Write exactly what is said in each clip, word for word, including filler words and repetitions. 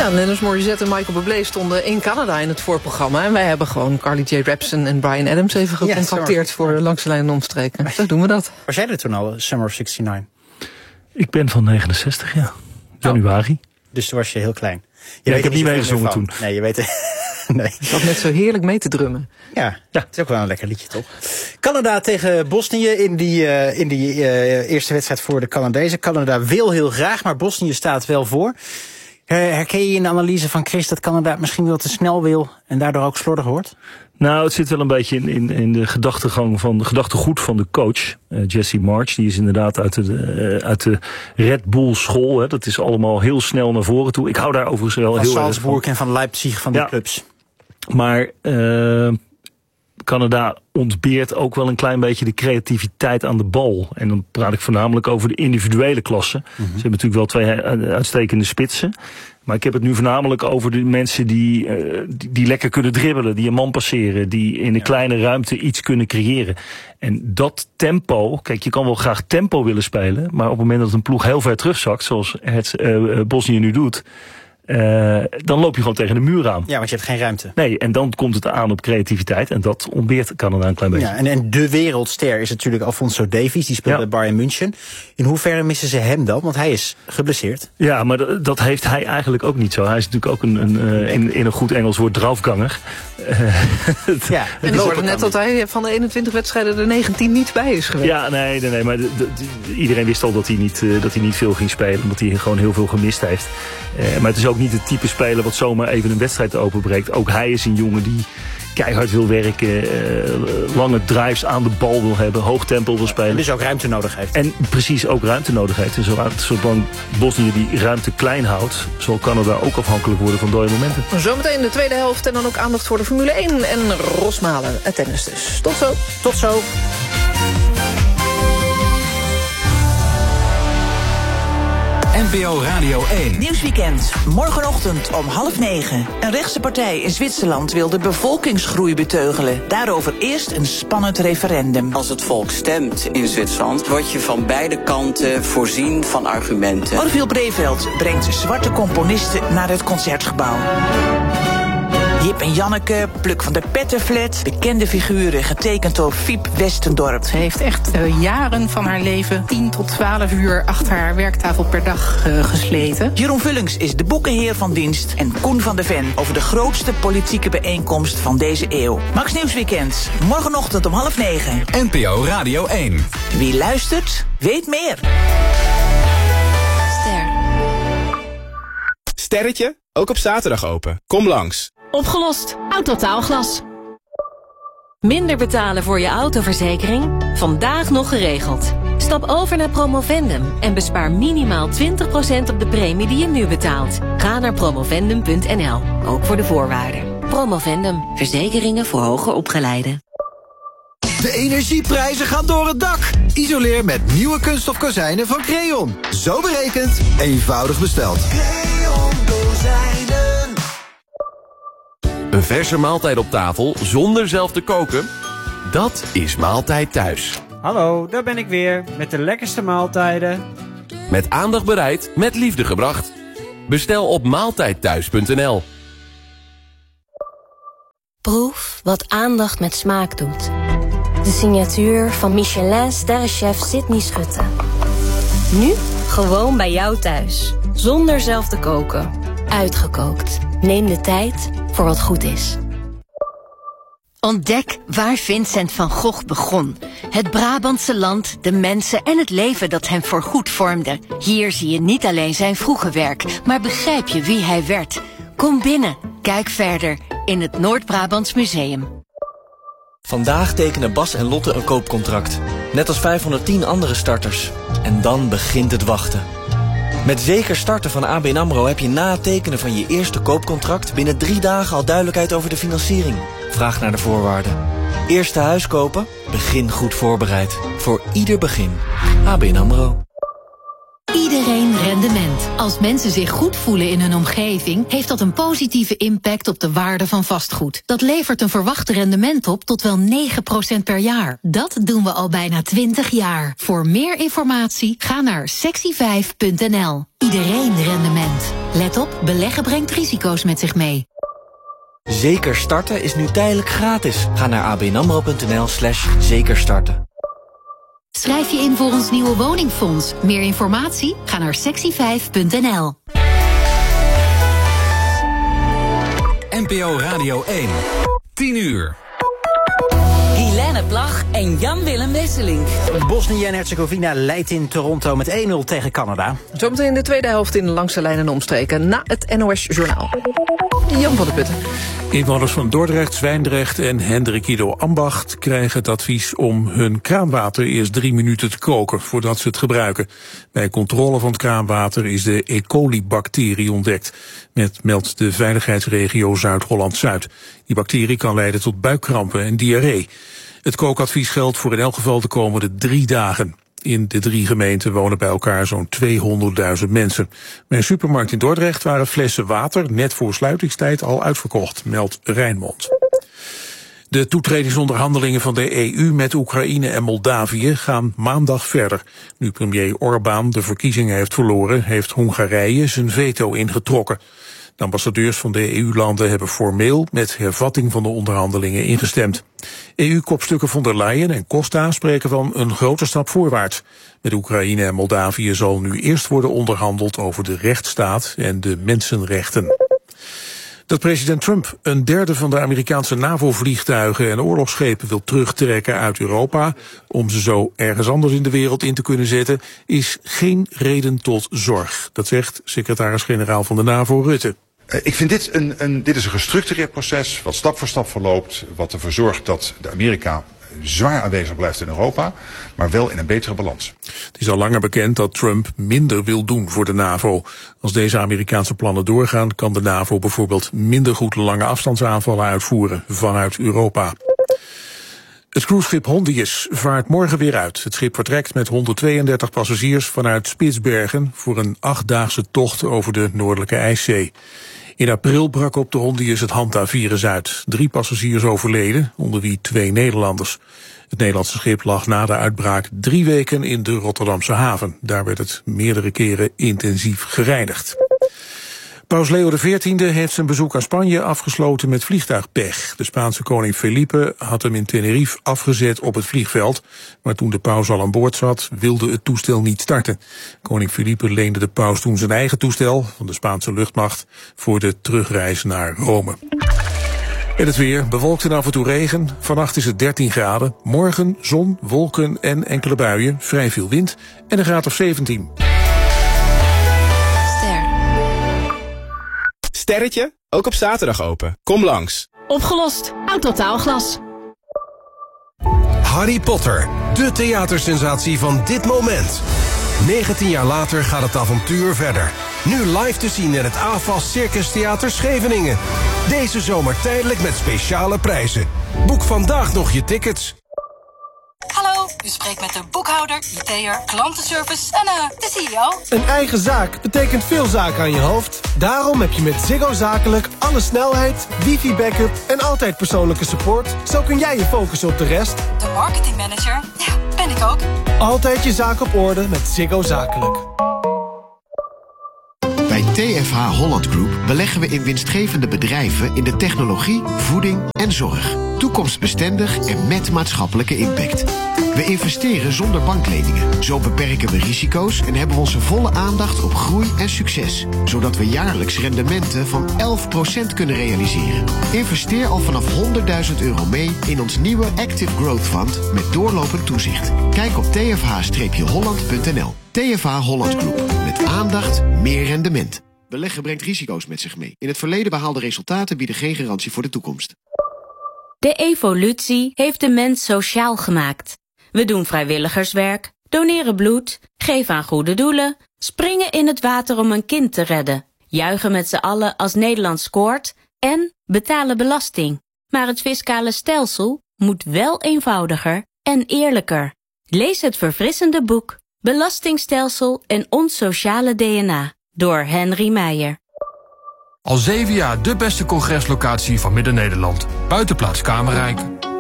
Ja, Lennon Morissette en Michael Bublé stonden in Canada in het voorprogramma. En wij hebben gewoon Carly J. Jepsen en Bryan Adams even gecontacteerd ja, voor Langs de Lijn en Omstreken. Zo doen we dat. Was jij er toen al, Summer of zesennegentig? Ik ben van negenenzestig, ja. Januari. Oh, dus toen was je heel klein. Je ja, ik heb niet meegezongen toen. Nee, je weet het. Nee. Het was net zo heerlijk mee te drummen. Ja, ja, het is ook wel een lekker liedje, toch? Canada tegen Bosnië in die, uh, in die uh, eerste wedstrijd voor de Canadezen. Canada wil heel graag, maar Bosnië staat wel voor. Herken je in de analyse van Chris dat Canada misschien wel te snel wil en daardoor ook slordig wordt? Nou, het zit wel een beetje in, in, in de gedachtegang van de gedachtegoed van de coach, uh, Jesse March. Die is inderdaad uit de, uh, uit de Red Bull school. Hè. Dat is allemaal heel snel naar voren toe. Ik hou daar overigens wel van heel Salzburg erg van. en van Leipzig, van die ja, clubs. Maar uh, Canada ontbeert ook wel een klein beetje de creativiteit aan de bal. En dan praat ik voornamelijk over de individuele klassen. Mm-hmm. Ze hebben natuurlijk wel twee uitstekende spitsen. Maar ik heb het nu voornamelijk over de mensen die, uh, die, die lekker kunnen dribbelen, die een man passeren, die in een ja. kleine ruimte iets kunnen creëren. En dat tempo, kijk, je kan wel graag tempo willen spelen, maar op het moment dat een ploeg heel ver terugzakt, zoals het uh, Bosnië nu doet, Uh, dan loop je gewoon tegen de muur aan. Ja, want je hebt geen ruimte. Nee, en dan komt het aan op creativiteit. En dat ontbeert Canada een klein beetje. Ja, en, en de wereldster is natuurlijk Alphonso Davies. Die speelt ja. bij Bayern München. In hoeverre missen ze hem dan? Want hij is geblesseerd. Ja, maar d- dat heeft hij eigenlijk ook niet zo. Hij is natuurlijk ook een, een uh, in, in een goed Engels woord draafganger. Uh, ja, en ik hoorde net dat hij van de eenentwintig wedstrijden er negentien niet bij is geweest. Ja, nee, nee, nee maar de, de, de, iedereen wist al dat hij, niet, uh, dat hij niet veel ging spelen. Omdat hij gewoon heel veel gemist heeft. Uh, maar het is ook niet het type speler wat zomaar even een wedstrijd openbreekt. Ook hij is een jongen die keihard wil werken, uh, lange drives aan de bal wil hebben, hoog tempo wil spelen. En dus ook ruimte nodig heeft. En precies ook ruimte nodig heeft. En zolang Bosnië die ruimte klein houdt, zal Canada ook afhankelijk worden van dode momenten. Zometeen de tweede helft en dan ook aandacht voor de Formule één en Rosmalen, het tennis dus. Tot zo. Tot zo. N P O Radio één. Nieuwsweekend. Morgenochtend om half negen. Een rechtse partij in Zwitserland wil de bevolkingsgroei beteugelen. Daarover eerst een spannend referendum. Als het volk stemt in Zwitserland, word je van beide kanten voorzien van argumenten. Orville Breveld brengt zwarte componisten naar het Concertgebouw. Jip en Janneke, Pluk van de Pettenflat, bekende figuren getekend door Fiep Westendorp. Ze heeft echt uh, jaren van haar leven, tien tot twaalf uur achter haar werktafel per dag uh, gesleten. Jeroen Vullings is de boekenheer van dienst en Koen van der Ven over de grootste politieke bijeenkomst van deze eeuw. Max Nieuwsweekend, morgenochtend om half negen. N P O Radio één. Wie luistert, weet meer. Ster. Sterretje, ook op zaterdag open. Kom langs. Opgelost. Autotaalglas. Minder betalen voor je autoverzekering? Vandaag nog geregeld. Stap over naar Promovendum en bespaar minimaal twintig procent op de premie die je nu betaalt. Ga naar promovendum punt n l, ook voor de voorwaarden. Promovendum, verzekeringen voor hoger opgeleiden. De energieprijzen gaan door het dak. Isoleer met nieuwe kunststof kozijnen van Creon. Zo berekend, eenvoudig besteld. Creon kozijnen. Een verse maaltijd op tafel zonder zelf te koken? Dat is Maaltijd Thuis. Hallo, daar ben ik weer met de lekkerste maaltijden. Met aandacht bereid, met liefde gebracht. Bestel op maaltijdthuis punt n l. Proef wat aandacht met smaak doet. De signatuur van Michelin-sterrenchef Sydney Schutte. Nu gewoon bij jou thuis. Zonder zelf te koken. Uitgekookt. Neem de tijd voor wat goed is. Ontdek waar Vincent van Gogh begon. Het Brabantse land, de mensen en het leven dat hem voorgoed vormde. Hier zie je niet alleen zijn vroege werk, maar begrijp je wie hij werd. Kom binnen, kijk verder in het Noord-Brabants Museum. Vandaag tekenen Bas en Lotte een koopcontract. Net als vijfhonderdtien andere starters. En dan begint het wachten. Met zeker starten van A B N AMRO heb je na het tekenen van je eerste koopcontract binnen drie dagen al duidelijkheid over de financiering. Vraag naar de voorwaarden. Eerste huis kopen? Begin goed voorbereid. Voor ieder begin. A B N AMRO. Iedereen rendement. Als mensen zich goed voelen in hun omgeving, heeft dat een positieve impact op de waarde van vastgoed. Dat levert een verwacht rendement op tot wel negen procent per jaar. Dat doen we al bijna twintig jaar. Voor meer informatie ga naar sexy vijf punt n l. Iedereen rendement. Let op, beleggen brengt risico's met zich mee. Zeker starten is nu tijdelijk gratis. Ga naar abnamro.nl slash zeker starten. Schrijf je in voor ons nieuwe woningfonds. Meer informatie? Ga naar sexy vijf punt n l. N P O Radio één. tien uur. Helene Plag en Jan-Willem Wesseling. Bosnië en Herzegovina leidt in Toronto met één nul tegen Canada. Zometeen in de tweede helft in de Langste Lijnen omstreken na het N O S-journaal. Jan van der Putten. Inwoners van Dordrecht, Zwijndrecht en Hendrikido Ambacht krijgen het advies om hun kraanwater eerst drie minuten te koken voordat ze het gebruiken. Bij controle van het kraanwater is de E. coli-bacterie ontdekt, met meldt de veiligheidsregio Zuid-Holland-Zuid. Die bacterie kan leiden tot buikkrampen en diarree. Het kookadvies geldt voor in elk geval de komende drie dagen. In de drie gemeenten wonen bij elkaar zo'n tweehonderdduizend mensen. Bij een supermarkt in Dordrecht waren flessen water net voor sluitingstijd al uitverkocht, meldt Rijnmond. De toetredingsonderhandelingen van de E U met Oekraïne en Moldavië gaan maandag verder. Nu premier Orbán de verkiezingen heeft verloren, heeft Hongarije zijn veto ingetrokken. De ambassadeurs van de E U-landen hebben formeel met hervatting van de onderhandelingen ingestemd. E U-kopstukken von der Leyen en Costa spreken van een grote stap voorwaarts. Met Oekraïne en Moldavië zal nu eerst worden onderhandeld over de rechtsstaat en de mensenrechten. Dat president Trump een derde van de Amerikaanse NAVO-vliegtuigen en oorlogsschepen wil terugtrekken uit Europa om ze zo ergens anders in de wereld in te kunnen zetten, is geen reden tot zorg. Dat zegt secretaris-generaal van de NAVO Rutte. Ik vind dit een, een, dit is een gestructureerd proces wat stap voor stap verloopt, wat ervoor zorgt dat de Amerika zwaar aanwezig blijft in Europa, maar wel in een betere balans. Het is al langer bekend dat Trump minder wil doen voor de NAVO. Als deze Amerikaanse plannen doorgaan, kan de NAVO bijvoorbeeld minder goed lange afstandsaanvallen uitvoeren vanuit Europa. Het cruiseschip Hondius vaart morgen weer uit. Het schip vertrekt met honderdtweeëndertig passagiers vanuit Spitsbergen voor een achtdaagse tocht over de Noordelijke IJszee. In april brak op de Hondius het Hanta-virus uit. Drie passagiers overleden, onder wie twee Nederlanders. Het Nederlandse schip lag na de uitbraak drie weken in de Rotterdamse haven. Daar werd het meerdere keren intensief gereinigd. Paus Leo de veertiende heeft zijn bezoek aan Spanje afgesloten met vliegtuigpech. De Spaanse koning Felipe had hem in Tenerife afgezet op het vliegveld, maar toen de paus al aan boord zat, wilde het toestel niet starten. Koning Felipe leende de paus toen zijn eigen toestel van de Spaanse luchtmacht voor de terugreis naar Rome. En het weer, bewolkt en af en toe regen. Vannacht is het dertien graden. Morgen zon, wolken en enkele buien, vrij veel wind en een graad of zeventien. Sterretje, ook op zaterdag open. Kom langs. Opgelost. Autotaalglas. Harry Potter, de theatersensatie van dit moment. negentien jaar later gaat het avontuur verder. Nu live te zien in het A F A S Circus Theater Scheveningen. Deze zomer tijdelijk met speciale prijzen. Boek vandaag nog je tickets. Hallo, u spreekt met de boekhouder, I T'er, klantenservice en uh, de C E O. Een eigen zaak betekent veel zaken aan je hoofd. Daarom heb je met Ziggo Zakelijk alle snelheid, wifi-backup en altijd persoonlijke support. Zo kun jij je focussen op de rest. De marketingmanager, ja, ben ik ook. Altijd je zaak op orde met Ziggo Zakelijk. Bij T F H Holland Group beleggen we in winstgevende bedrijven in de technologie, voeding en zorg. Toekomstbestendig en met maatschappelijke impact. We investeren zonder bankleningen. Zo beperken we risico's en hebben we onze volle aandacht op groei en succes. Zodat we jaarlijks rendementen van elf procent kunnen realiseren. Investeer al vanaf honderdduizend euro mee in ons nieuwe Active Growth Fund met doorlopend toezicht. Kijk op t f h holland punt n l. T F H Holland Group. Met aandacht, meer rendement. Beleggen brengt risico's met zich mee. In het verleden behaalde resultaten bieden geen garantie voor de toekomst. De evolutie heeft de mens sociaal gemaakt. We doen vrijwilligerswerk, doneren bloed, geven aan goede doelen, springen in het water om een kind te redden, juichen met z'n allen als Nederland scoort en betalen belasting. Maar het fiscale stelsel moet wel eenvoudiger en eerlijker. Lees het verfrissende boek Belastingstelsel en ons sociale D N A door Henry Meijer. Al zeven jaar de beste congreslocatie van Midden-Nederland. Buitenplaats Kamerrijk.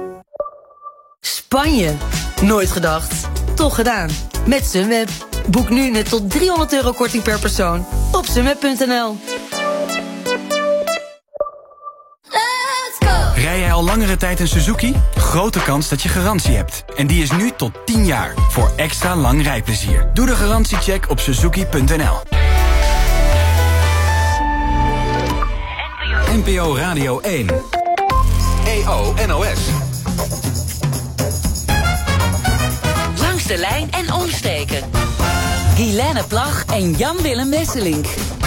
Spanje. Nooit gedacht. Toch gedaan. Met Sunweb. Boek nu net tot driehonderd euro korting per persoon op sunweb punt n l. Rij jij al langere tijd een Suzuki? Grote kans dat je garantie hebt. En die is nu tot tien jaar. Voor extra lang rijplezier. Doe de garantiecheck op suzuki punt n l. N P O Radio één. E O N O S. Langs de lijn en omstreken. Guilaine Plag en Jan-Willem Wesselink.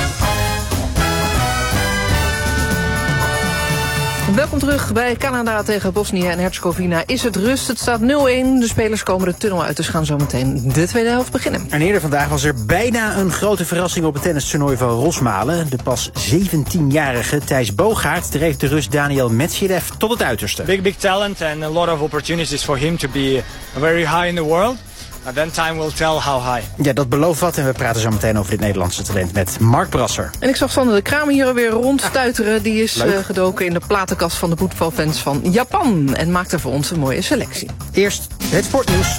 Welkom terug bij Canada tegen Bosnië en Herzegovina. Is het rust? Het staat nul-een. De spelers komen de tunnel uit, dus gaan zo meteen de tweede helft beginnen. En eerder vandaag was er bijna een grote verrassing op het tennistoernooi van Rosmalen. De pas zeventienjarige Thijs Boogaard dreef de Rus Daniel Medvedev tot het uiterste. Big, big talent and a lot of opportunities for him to be very high in the world. And then time will tell how high. Ja, dat belooft wat en we praten zo meteen over dit Nederlandse talent met Mark Brasser. En ik zag Sander de Kramer hier alweer rondstuiteren. Die is uh, gedoken in de platenkast van de voetbalfans van Japan. En maakt er voor ons een mooie selectie. Eerst het sportnieuws.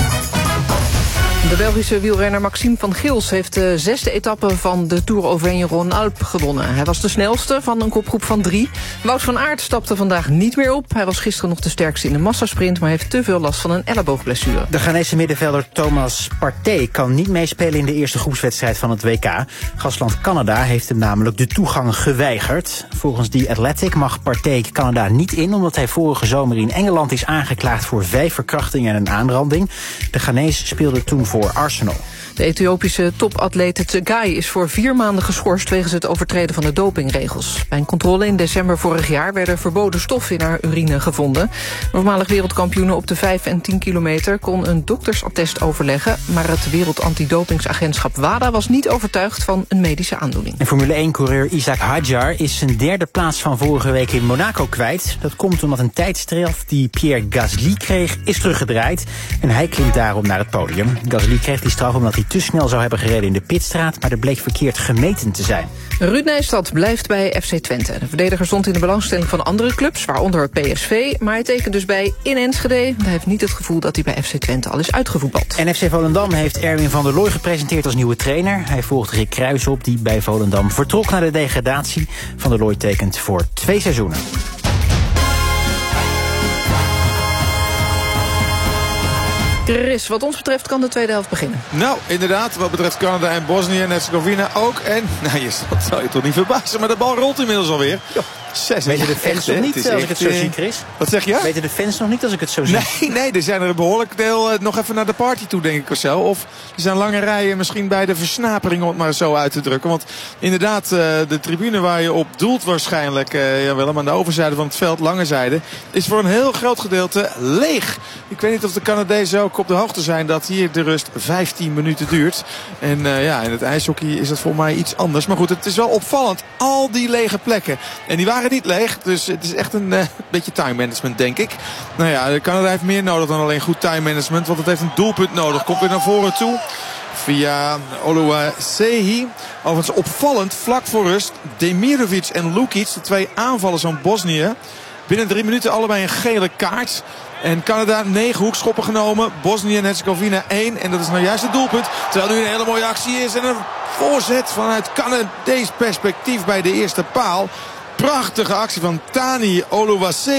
De Belgische wielrenner Maxime van Gils heeft de zesde etappe van de Tour Auvergne-Rhône-Alpes gewonnen. Hij was de snelste van een kopgroep van drie. Wout van Aert stapte vandaag niet meer op. Hij was gisteren nog de sterkste in de massasprint, maar heeft te veel last van een elleboogblessure. De Ghanese middenvelder Thomas Partey kan niet meespelen in de eerste groepswedstrijd van het W K. Gastland Canada heeft hem namelijk de toegang geweigerd. Volgens The Athletic mag Partey Canada niet in, omdat hij vorige zomer in Engeland is aangeklaagd voor vijf verkrachtingen en een aanranding. De Ghanese speelde toen voor Arsenal. De Ethiopische topatleet Tsegai is voor vier maanden geschorst wegens het overtreden van de dopingregels. Bij een controle in december vorig jaar werden verboden stoffen in haar urine gevonden. Voormalig wereldkampioene op de vijf en tien kilometer kon een doktersattest overleggen, maar het Wereld Antidopingsagentschap WADA was niet overtuigd van een medische aandoening. En Formule één-coureur Isaac Hadjar is zijn derde plaats van vorige week in Monaco kwijt. Dat komt omdat een tijdstraf die Pierre Gasly kreeg is teruggedraaid en hij klimt daarom naar het podium. Gasly kreeg die straf omdat hij te snel zou hebben gereden in de pitstraat, maar dat bleek verkeerd gemeten te zijn. Ruud Nijstad blijft bij F C Twente. De verdediger stond in de belangstelling van andere clubs, waaronder P S V, maar hij tekent dus bij in Enschede. Hij heeft niet het gevoel dat hij bij F C Twente al is uitgevoetbald. En F C Volendam heeft Erwin van der Looy gepresenteerd als nieuwe trainer. Hij volgt Rick Kruijs op, die bij Volendam vertrok naar de degradatie. Van der Looy tekent voor twee seizoenen. Chris, wat ons betreft kan de tweede helft beginnen. Nou, inderdaad, wat betreft Canada en Bosnië en Herzegovina ook. En, nou, je, dat zou je toch niet verbazen, maar de bal rolt inmiddels alweer. Jo. Weten de fans nog niet als ik het zo zie, Chris? Wat zeg je? Weten de fans nog niet als ik het zo zie? Nee, nee, er zijn er een behoorlijk deel uh, nog even naar de party toe, denk ik of zo. Of er zijn lange rijen misschien bij de versnapering, om het maar zo uit te drukken. Want inderdaad, uh, de tribune waar je op doelt waarschijnlijk, uh, ja, wel aan de overzijde van het veld, lange zijde, is voor een heel groot gedeelte leeg. Ik weet niet of de Canadezen ook op de hoogte zijn dat hier de rust vijftien minuten duurt. En uh, ja, in het ijshockey is dat voor mij iets anders. Maar goed, het is wel opvallend. Al die lege plekken. En die waren niet leeg. Dus het is echt een uh, beetje time management, denk ik. Nou ja, Canada heeft meer nodig dan alleen goed time management. Want het heeft een doelpunt nodig. Komt weer naar voren toe. Via Oluwasehi. Overigens opvallend, vlak voor rust. Demirovic en Lukic, de twee aanvallers van Bosnië. Binnen drie minuten allebei een gele kaart. En Canada negen hoekschoppen genomen. Bosnië en Herzegovina één. En dat is nou juist het doelpunt. Terwijl nu een hele mooie actie is. En een voorzet vanuit Canadees perspectief bij de eerste paal. Prachtige actie van Tani Oluwasehi.